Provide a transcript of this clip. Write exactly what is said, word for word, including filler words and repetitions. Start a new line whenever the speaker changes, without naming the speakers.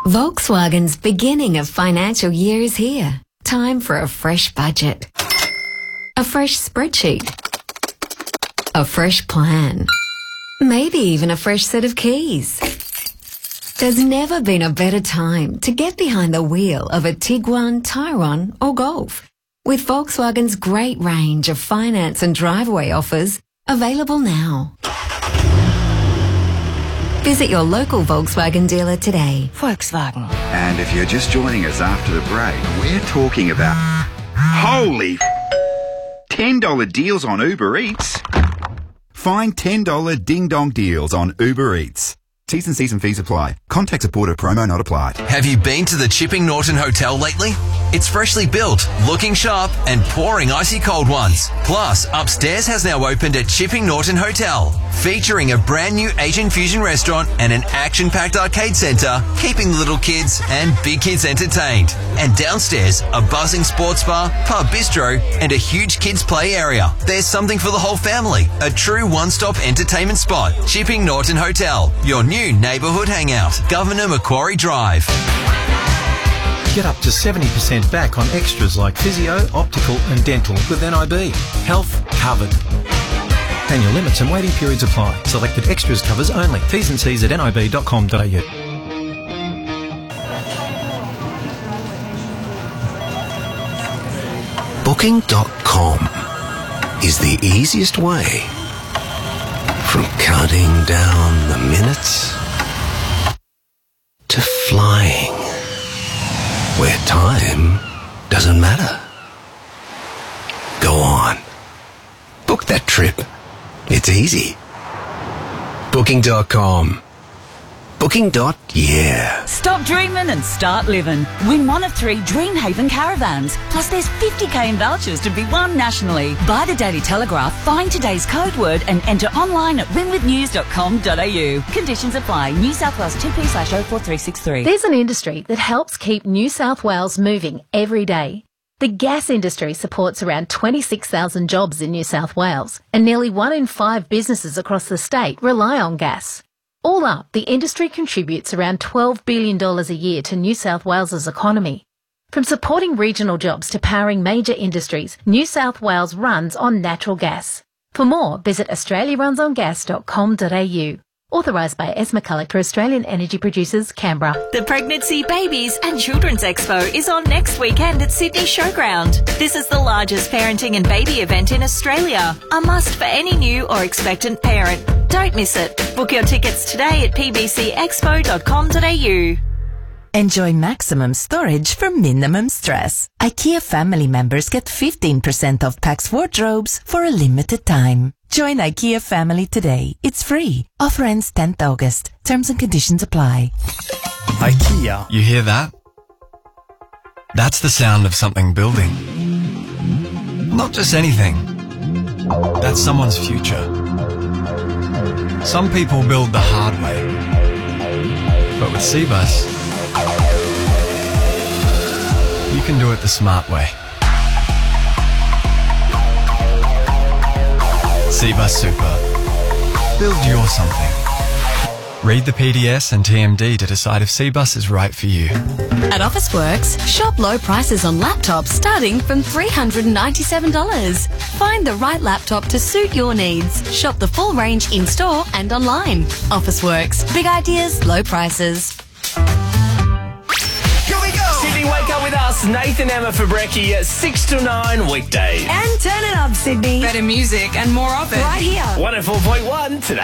Volkswagen's beginning of financial year is here. Time for a fresh budget. A fresh spreadsheet. A fresh plan. Maybe even a fresh set of keys. There's never been a better time to get behind the wheel of a Tiguan, Tyrone or Golf, with Volkswagen's great range of finance and driveway offers available now. Visit your local Volkswagen dealer today.
Volkswagen.
And if you're just joining us after the break, we're talking about holy ten dollar deals on Uber Eats. Find ten dollar ding-dong deals on Uber Eats. T's and C's and fees apply. Contact supporter promo not applied.
Have you been to the Chipping Norton Hotel lately? It's freshly built, looking sharp and pouring icy cold ones. Plus, upstairs has now opened at Chipping Norton Hotel, featuring a brand new Asian fusion restaurant and an action-packed arcade centre, keeping little kids and big kids entertained. And downstairs, a buzzing sports bar, pub bistro and a huge kids play area. There's something for the whole family. A true one-stop entertainment spot. Chipping Norton Hotel, your new neighbourhood hangout. Governor Macquarie Drive.
Get up to seventy percent back on extras like physio, optical and dental with N I B. Health covered. Annual limits and waiting periods apply. Selected extras covers only. T's and C's at N I B dot com dot A U.
Booking dot com is the easiest way from counting down the minutes to flying where time doesn't matter. Go on. Book that trip. It's easy. Booking dot com. Booking. Yeah.
Stop dreaming and start living. Win one of three Dreamhaven caravans. Plus there's fifty K in vouchers to be won nationally. Buy the Daily Telegraph, find today's code word and enter online at win with news dot com dot A U. Conditions apply. New South Wales two P slash oh four three six three.
There's an industry that helps keep New South Wales moving every day. The gas industry supports around twenty-six thousand jobs in New South Wales, and nearly one in five businesses across the state rely on gas. All up, the industry contributes around twelve billion dollars a year to New South Wales's economy. From supporting regional jobs to powering major industries, New South Wales runs on natural gas. For more, visit australia runs on gas dot com dot A U. Authorised by ESMA Collector Australian Energy Producers, Canberra.
The Pregnancy, Babies and Children's Expo is on next weekend at Sydney Showground. This is the largest parenting and baby event in Australia. A must for any new or expectant parent. Don't miss it. Book your tickets today at p b c expo dot com dot A U.
Enjoy maximum storage for minimum stress. IKEA family members get fifteen percent off Pax wardrobes for a limited time. Join IKEA family today. It's free. Offer ends tenth August. Terms and conditions apply.
IKEA.
You hear that? That's the sound of something building. Not just anything. That's someone's future. Some people build the hard way. But with Cbus, you can do it the smart way. Cbus Super. Build your something. Read the P D S and T M D to decide if Cbus is right for you.
At Officeworks, shop low prices on laptops starting from three hundred ninety-seven dollars. Find the right laptop to suit your needs. Shop the full range in-store and online. Officeworks. Big ideas, low prices.
Sydney, wake up with us, Nathan, Emma for brekkie, six to nine weekdays.
And turn it up, Sydney.
Better music and more of it.
Right here.
one oh four point one today.